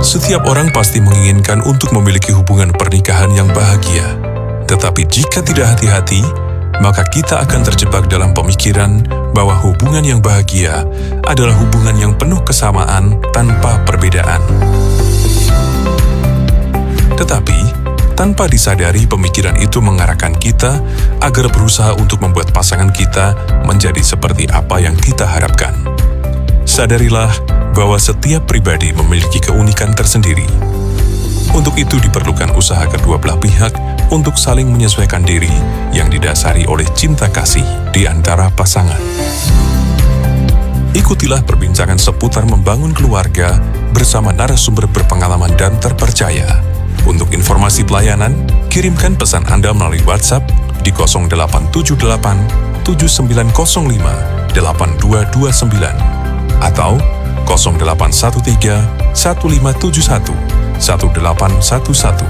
Setiap orang pasti menginginkan untuk memiliki hubungan pernikahan yang bahagia. Tetapi jika tidak hati-hati, maka kita akan terjebak dalam pemikiran bahwa hubungan yang bahagia adalah hubungan yang penuh kesamaan tanpa perbedaan. Tetapi, tanpa disadari pemikiran itu mengarahkan kita agar berusaha untuk membuat pasangan kita menjadi seperti apa yang kita harapkan. Sadarilah bahwa setiap pribadi memiliki keunikan tersendiri. Untuk itu diperlukan usaha kedua belah pihak untuk saling menyesuaikan diri yang didasari oleh cinta kasih di antara pasangan. Ikutilah perbincangan seputar membangun keluarga bersama narasumber berpengalaman dan terpercaya. Untuk informasi pelayanan, kirimkan pesan Anda melalui WhatsApp di 0878 7905 8229 atau 0813 1571 1811.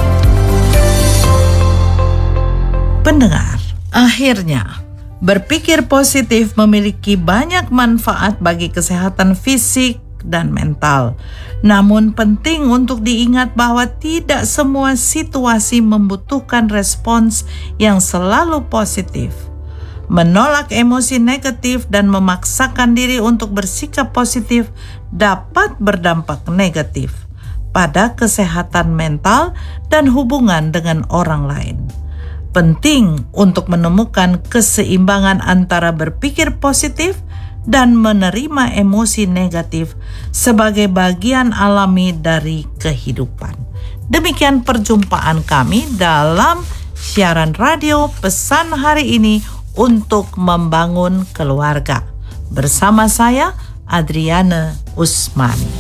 Pendengar, akhirnya berpikir positif memiliki banyak manfaat bagi kesehatan fisik dan mental. Namun penting untuk diingat bahwa tidak semua situasi membutuhkan respons yang selalu positif. Menolak emosi negatif dan memaksakan diri untuk bersikap positif dapat berdampak negatif pada kesehatan mental dan hubungan dengan orang lain. Penting untuk menemukan keseimbangan antara berpikir positif dan menerima emosi negatif sebagai bagian alami dari kehidupan. Demikian perjumpaan kami dalam siaran radio Pesan Hari Ini untuk membangun keluarga. Bersama saya, Adriana Usmani.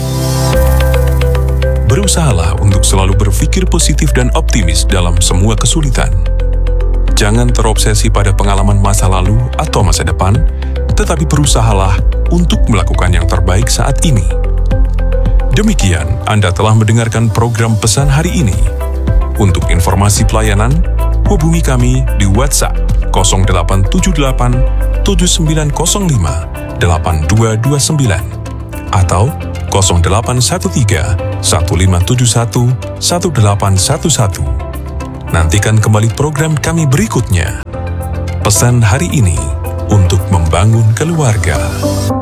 Berusahalah untuk selalu berpikir positif dan optimis dalam semua kesulitan. Jangan terobsesi pada pengalaman masa lalu atau masa depan, tetapi berusahalah untuk melakukan yang terbaik saat ini. Demikian, Anda telah mendengarkan program Pesan Hari Ini. Untuk informasi pelayanan, hubungi kami di WhatsApp 0878 7905 8229 atau 0813 1571 1811. Nantikan kembali program kami berikutnya. Pesan Hari Ini untuk membangun keluarga.